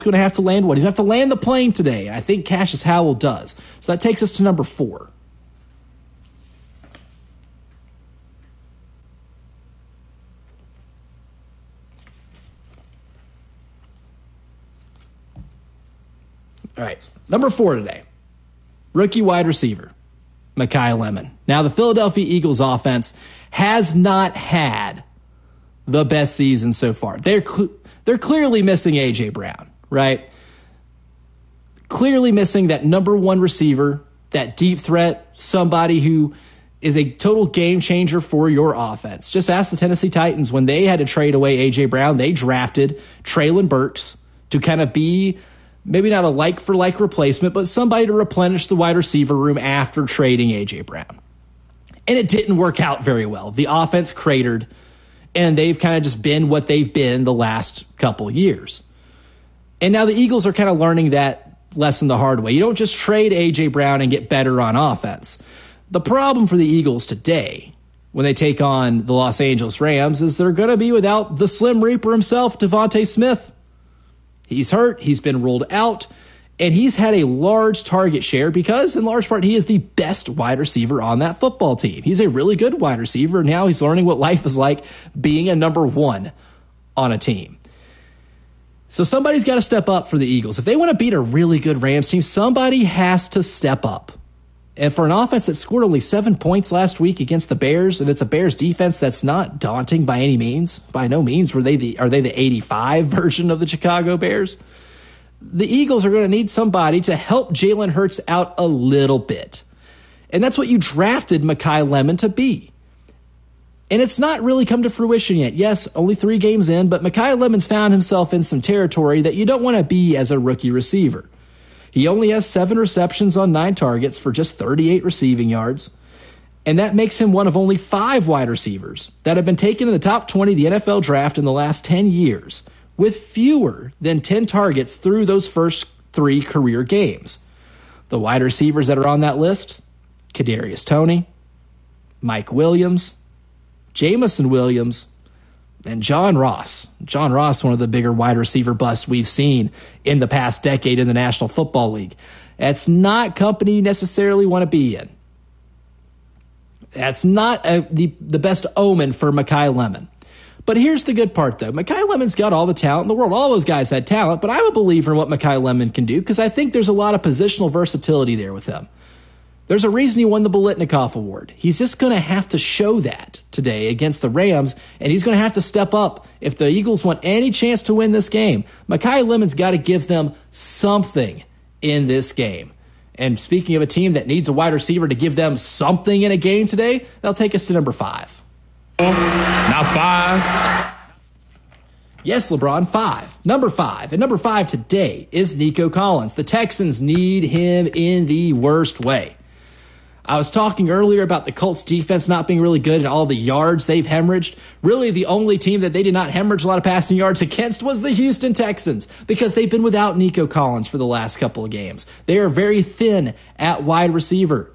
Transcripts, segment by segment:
going to have to land what? He's going to have to land the plane today. I think Cassius Howell does. So that takes us to number 4. All right, number 4 today, rookie wide receiver, Makai Lemon. Now, the Philadelphia Eagles offense has not had the best season so far. They're clearly missing A.J. Brown, right? Clearly missing that number 1 receiver, that deep threat, somebody who is a total game changer for your offense. Just ask the Tennessee Titans when they had to trade away A.J. Brown, they drafted Treylon Burks to kind of be maybe not a like-for-like replacement, but somebody to replenish the wide receiver room after trading A.J. Brown. And it didn't work out very well. The offense cratered, and they've kind of just been what they've been the last couple years. And now the Eagles are kind of learning that lesson the hard way. You don't just trade A.J. Brown and get better on offense. The problem for the Eagles today, when they take on the Los Angeles Rams, is they're going to be without the Slim Reaper himself, Devontae Smith. He's hurt, he's been ruled out, and he's had a large target share because, in large part, he is the best wide receiver on that football team. He's a really good wide receiver. Now he's learning what life is like being a number 1 on a team. So somebody's got to step up for the Eagles. If they want to beat a really good Rams team, somebody has to step up. And for an offense that scored only 7 points last week against the Bears, and it's a Bears defense that's not daunting by any means, by no means are they the 85 version of the Chicago Bears. The Eagles are going to need somebody to help Jalen Hurts out a little bit. And that's what you drafted Makai Lemon to be. And it's not really come to fruition yet. Yes, only 3 games in, but Makai Lemon's found himself in some territory that you don't want to be as a rookie receiver. He only has 7 receptions on 9 targets for just 38 receiving yards. And that makes him one of only 5 wide receivers that have been taken in the top 20 of the NFL draft in the last 10 years, with fewer than 10 targets through those first 3 career games. The wide receivers that are on that list, Kadarius Toney, Mike Williams, Jameson Williams, and John Ross. John Ross, one of the bigger wide receiver busts we've seen in the past decade in the National Football League. That's not company you necessarily want to be in. That's not the best omen for Makai Lemon. But here's the good part, though. Makai Lemon's got all the talent in the world. All those guys had talent, but I'm a believer in what Makai Lemon can do because I think there's a lot of positional versatility there with him. There's a reason he won the Biletnikoff Award. He's just going to have to show that today against the Rams, and he's going to have to step up if the Eagles want any chance to win this game. Makai Lemon's got to give them something in this game. And speaking of a team that needs a wide receiver to give them something in a game today, that'll take us to number 5. Now 5. Yes, LeBron, 5. Number 5. And number 5 today is Nico Collins. The Texans need him in the worst way. I was talking earlier about the Colts defense not being really good and all the yards they've hemorrhaged. Really, the only team that they did not hemorrhage a lot of passing yards against was the Houston Texans because they've been without Nico Collins for the last couple of games. They are very thin at wide receiver.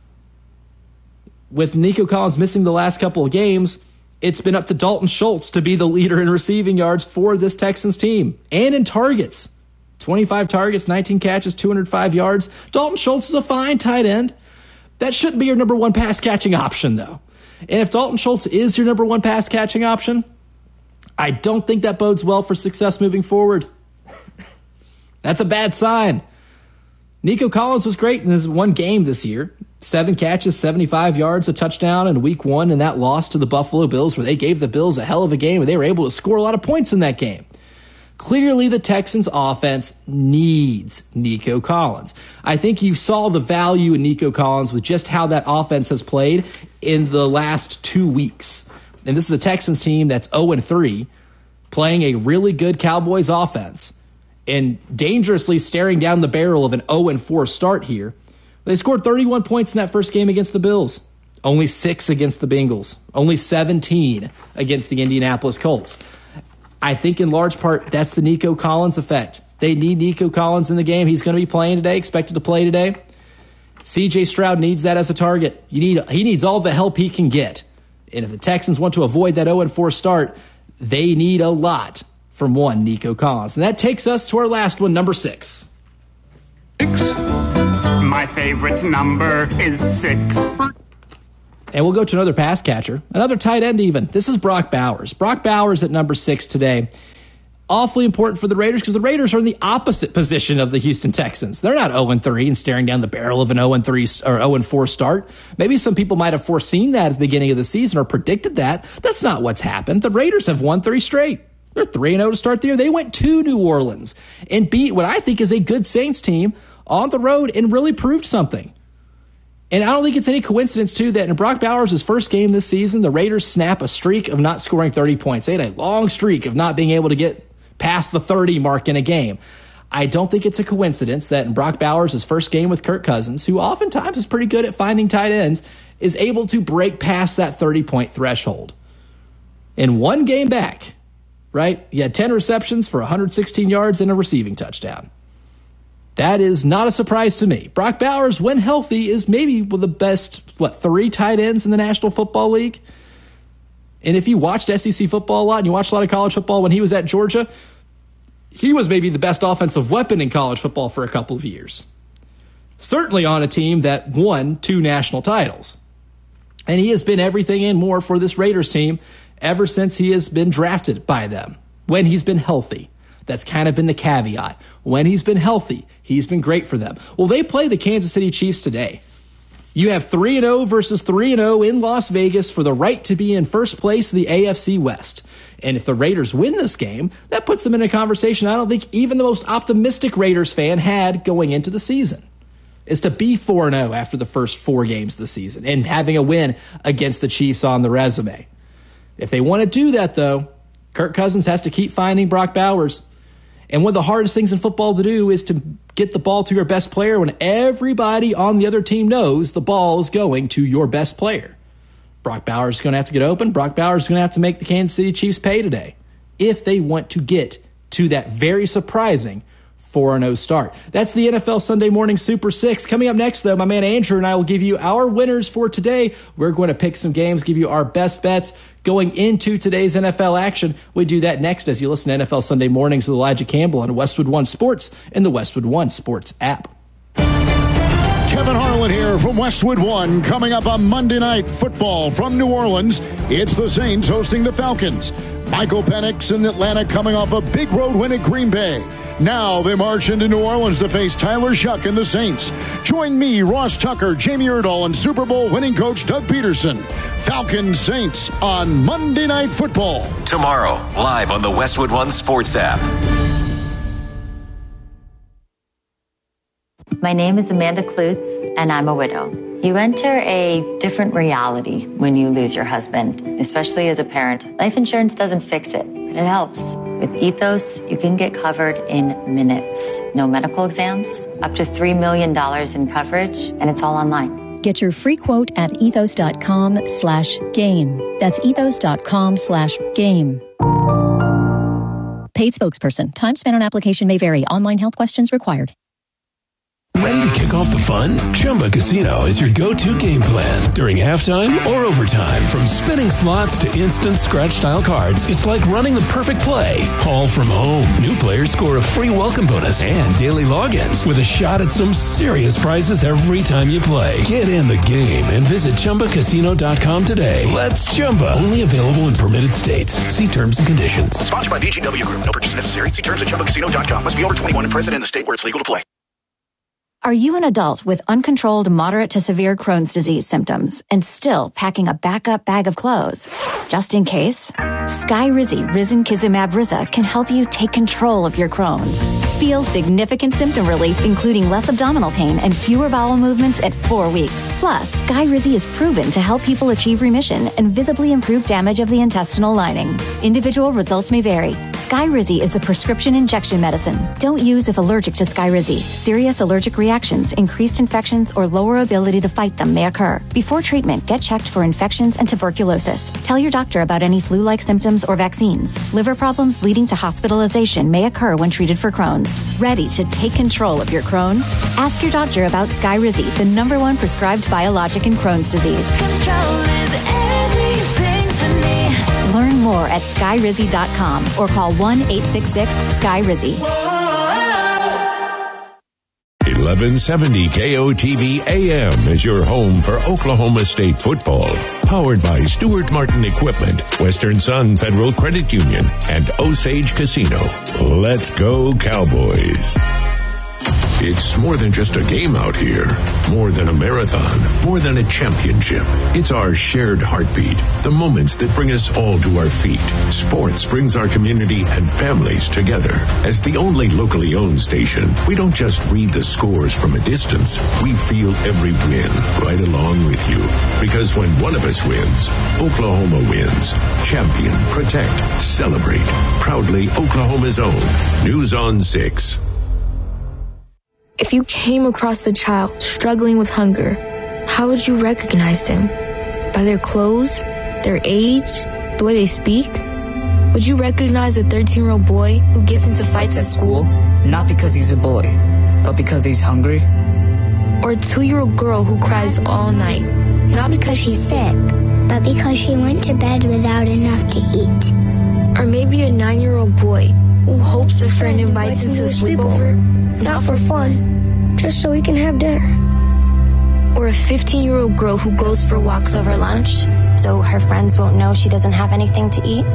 With Nico Collins missing the last couple of games, it's been up to Dalton Schultz to be the leader in receiving yards for this Texans team and in targets. 25 targets, 19 catches, 205 yards. Dalton Schultz is a fine tight end. That shouldn't be your number 1 pass-catching option, though. And if Dalton Schultz is your number 1 pass-catching option, I don't think that bodes well for success moving forward. That's a bad sign. Nico Collins was great in his 1 game this year. 7 catches, 75 yards, a touchdown in week 1, and that loss to the Buffalo Bills where they gave the Bills a hell of a game, and they were able to score a lot of points in that game. Clearly, the Texans' offense needs Nico Collins. I think you saw the value in Nico Collins with just how that offense has played in the last 2 weeks. And this is a Texans team that's 0-3, playing a really good Cowboys offense and dangerously staring down the barrel of an 0-4 start here. They scored 31 points in that first game against the Bills. Only 6 against the Bengals. Only 17 against the Indianapolis Colts. I think in large part that's the Nico Collins effect. They need Nico Collins in the game. He's going to be playing today, expected to play today. C.J. Stroud needs that as a target. He needs all the help he can get. And if the Texans want to avoid that 0-4 start, they need a lot from one Nico Collins. And that takes us to our last one, number 6. My favorite number is 6. And we'll go to another pass catcher, another tight end even. This is Brock Bowers. Brock Bowers at number 6 today. Awfully important for the Raiders because the Raiders are in the opposite position of the Houston Texans. They're not 0-3 and staring down the barrel of an 0-3 or 0-4 start. Maybe some people might have foreseen that at the beginning of the season or predicted that. That's not what's happened. The Raiders have won 3 straight. They're 3-0 to start the year. They went to New Orleans and beat what I think is a good Saints team on the road and really proved something. And I don't think it's any coincidence, too, that in Brock Bowers' first game this season, the Raiders snap a streak of not scoring 30 points. They had a long streak of not being able to get past the 30 mark in a game. I don't think it's a coincidence that in Brock Bowers' first game with Kirk Cousins, who oftentimes is pretty good at finding tight ends, is able to break past that 30-point threshold. In one game back, right, he had 10 receptions for 116 yards and a receiving touchdown. That is not a surprise to me. Brock Bowers, when healthy, is maybe one of the best, 3 tight ends in the National Football League. And if you watched SEC football a lot and you watched a lot of college football when he was at Georgia, he was maybe the best offensive weapon in college football for a couple of years. Certainly on a team that won 2 national titles. And he has been everything and more for this Raiders team ever since he has been drafted by them, when he's been healthy. That's kind of been the caveat. When he's been healthy, he's been great for them. Well, they play the Kansas City Chiefs today. You have 3-0 versus 3-0 in Las Vegas for the right to be in first place in the AFC West. And if the Raiders win this game, that puts them in a conversation I don't think even the most optimistic Raiders fan had going into the season, is to be 4-0 after the first 4 games of the season and having a win against the Chiefs on the resume. If they want to do that, though, Kirk Cousins has to keep finding Brock Bowers. And one of the hardest things in football to do is to get the ball to your best player when everybody on the other team knows the ball is going to your best player. Brock Bowers is going to have to get open. Brock Bowers is going to have to make the Kansas City Chiefs pay today if they want to get to that very surprising 4-0 start. That's the NFL Sunday Morning Super 6. Coming up next, though, my man Andrew and I will give you our winners for today. We're going to pick some games, give you our best bets going into today's NFL action. We do that next as you listen to NFL Sunday Mornings with Elijah Campbell on Westwood One Sports and the Westwood One Sports app. Kevin Harlan here from Westwood One. Coming up on Monday Night Football from New Orleans, it's the Saints hosting the Falcons. Michael Penix in Atlanta coming off a big road win at Green Bay. Now they march into New Orleans to face Tyler Shuck and the Saints. Join me, Ross Tucker, Jamie Erdahl, and Super Bowl winning coach Doug Peterson. Falcons Saints on Monday Night Football. Tomorrow, live on the Westwood One Sports app. My name is Amanda Klutz, and I'm a widow. You enter a different reality when you lose your husband, especially as a parent. Life insurance doesn't fix it, but it helps. With Ethos, you can get covered in minutes. No medical exams, up to $3 million in coverage, and it's all online. Get your free quote at ethos.com/game. That's ethos.com/game. Paid spokesperson. Time spent on application may vary. Online health questions required. Ready to kick off the fun? Chumba Casino is your go-to game plan. During halftime or overtime, from spinning slots to instant scratch-style cards, it's like running the perfect play, all from home. New players score a free welcome bonus and daily logins with a shot at some serious prizes every time you play. Get in the game and visit ChumbaCasino.com today. Let's Chumba. Only available in permitted states. See terms and conditions. Sponsored by VGW Group. No purchase necessary. See terms at ChumbaCasino.com. Must be over 21 and present in the state where it's legal to play. Are you an adult with uncontrolled moderate to severe Crohn's disease symptoms and still packing a backup bag of clothes? Just in case, Skyrizi Risankizumab Riza can help you take control of your Crohn's. Feel significant symptom relief, including less abdominal pain and fewer bowel movements at 4 weeks. Plus, Skyrizi is proven to help people achieve remission and visibly improve damage of the intestinal lining. Individual results may vary. Skyrizi is a prescription injection medicine. Don't use if allergic to Skyrizi. Serious allergic reactions, increased infections, or lower ability to fight them may occur. Before treatment, get checked for infections and tuberculosis. Tell your doctor about any flu-like symptoms or vaccines. Liver problems leading to hospitalization may occur when treated for Crohn's. Ready to take control of your Crohn's? Ask your doctor about Skyrizi, the #1 prescribed biologic in Crohn's disease. Control is everything to me. Learn more more at SkyRizzy.com or call 1-866-SKY-RIZZY. 1170 KOTV AM is your home for Oklahoma State football. Powered by Stuart Martin Equipment, Western Sun Federal Credit Union, and Osage Casino. Let's go Cowboys. It's more than just a game out here. More than a marathon. More than a championship. It's our shared heartbeat. The moments that bring us all to our feet. Sports brings our community and families together. As the only locally owned station, we don't just read the scores from a distance. We feel every win right along with you. Because when one of us wins, Oklahoma wins. Champion, protect, celebrate. Proudly Oklahoma's own. News on 6. If you came across a child struggling with hunger, how would you recognize them? By their clothes, their age, the way they speak? Would you recognize a 13-year-old boy who gets into fights at school? Not because he's a boy, but because he's hungry? Or a 2-year-old girl who cries all night, not because she's sick, but because she went to bed without enough to eat? Or maybe a 9-year-old boy who hopes a friend invites him to a sleepover, not for fun, just so we can have dinner. Or a 15-year-old girl who goes for walks over lunch, so her friends won't know she doesn't have anything to eat.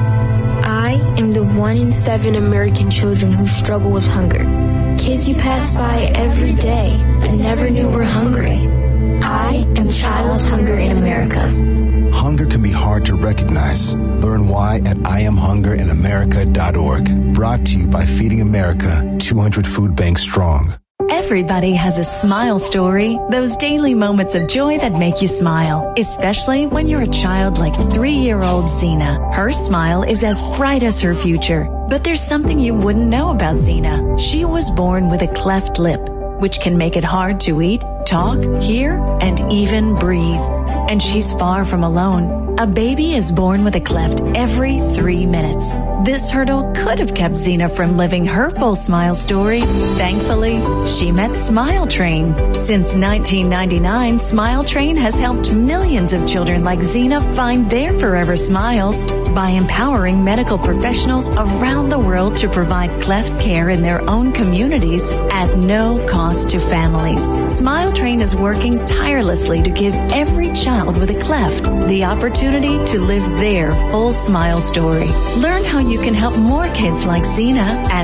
I am the 1 in 7 American children who struggle with hunger. Kids you pass by every day but never knew were hungry. I am Child Hunger in America. Hunger can be hard to recognize. Learn why at IamHungerInAmerica.org. Brought to you by Feeding America, 200 food banks strong. Everybody has a smile story. Those daily moments of joy that make you smile. Especially when you're a child like 3-year-old Zena. Her smile is as bright as her future. But there's something you wouldn't know about Zena. She was born with a cleft lip, which can make it hard to eat, talk, hear, and even breathe. And she's far from alone. A baby is born with a cleft every 3 minutes. This hurdle could have kept Zena from living her full smile story. Thankfully, she met Smile Train. Since 1999, Smile Train has helped millions of children like Zena find their forever smiles by empowering medical professionals around the world to provide cleft care in their own communities at no cost to families. Smile Train is working tirelessly to give every child with a cleft the opportunity to live their full smile story. Learn how you can help more kids like Zena at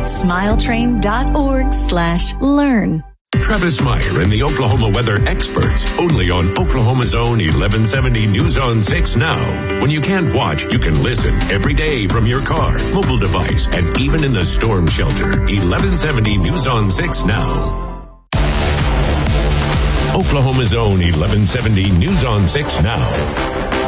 smiletrain.org/learn. Travis Meyer and the Oklahoma weather experts, only on Oklahoma's own 1170 News on 6 Now. When you can't watch, you can listen every day from your car, mobile device, and even in the storm shelter. 1170 News on 6 Now. Oklahoma's own 1170 News on 6 Now.